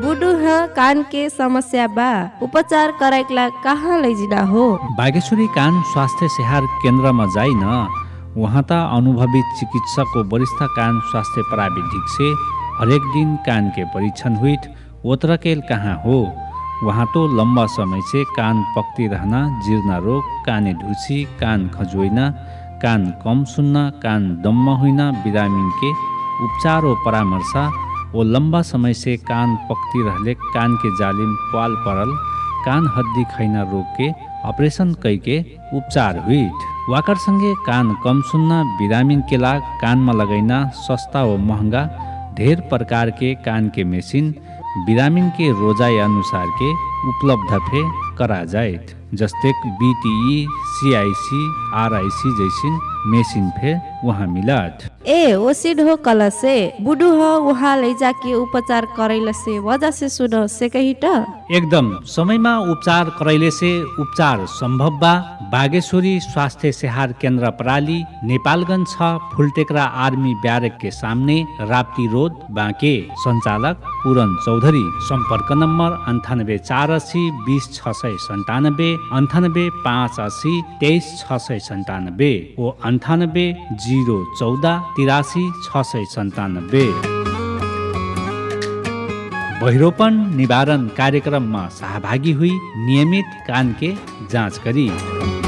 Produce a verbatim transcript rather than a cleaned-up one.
बुडू ह कान के समस्या बा उपचार कराइकला कहाँ लैजिना हो? बागेश्वरी कान स्वास्थ्य सेहार केन्द्रमा जाइ न। वहाँ त अनुभवी चिकित्सक को वरिष्ठ कान स्वास्थ्य प्राविधिक से हरेक दिन कान के परीक्षण हुईट ओतरकेल कहाँ हो। वहाँ तो लंबा समय से कान पकती रहना, जीर्ण रोग, काने ढुसी, कान खजोइना, कान कम सुनना, कान दम्म हुइना, बिरामीन के उपचार और परामर्श वो लंबा समय से कान पकती रहले कान के जालिम पाल पड़ल कान हड्डी खैना रोग के ऑपरेशन कई के उपचार हुईट। वाकर संगे कान कम सुनना बिरामीन के लाग कान में लगैना सस्ता व महंगा ढेर प्रकार के कान के मशीन बिरामीन के रोजाई अनुसार के उपलब्ध फे करा जाए, जस्ते बीटीई, सीआईसी, आरआईसी जैसी मशीन फे वहाँ मिलत। ए ओसिड हो कल से बुडू हो वहाँ ले जाके उपचार करैले से वजह से सुनो से कही त एकदम समयमा उपचार करैले से उपचार संभव बा। बागेश्वरी स्वास्थ्य सेहार केन्द्र प्राली नेपालगंज छ फुलटेकरा आर्मी ब्यारेक के सामने राप्ती रोड बाँके। संचालक पूरन चौधरी। संपर्क नंबर अंठानब्बे चार अस्सी बीस छ सय संतानब्बे अंठानब्बे पाँच अस्सी तेईस छ सय संतानब्बे ओ अंठानब्बे जीरो चौदह तिरासी छ सय संतानब्बे। बहिरोपन निवारण कार्यक्रममा सहभागी हुई नियमित कान के जाँच करी।